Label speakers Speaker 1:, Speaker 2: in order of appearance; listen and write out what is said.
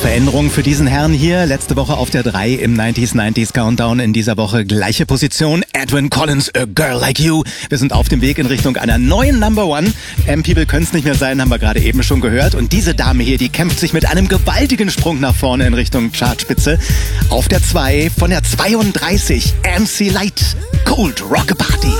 Speaker 1: Veränderung für diesen Herrn hier. Letzte Woche auf der 3 im 90s Countdown. In dieser Woche gleiche Position. Edwyn Collins, A Girl Like You. Wir sind auf dem Weg in Richtung einer neuen Number One. M-People können es nicht mehr sein, haben wir gerade eben schon gehört. Und diese Dame hier, die kämpft sich mit einem gewaltigen Sprung nach vorne in Richtung Chartspitze. Auf der 2 von der 32 MC Light, Cold Rock Party.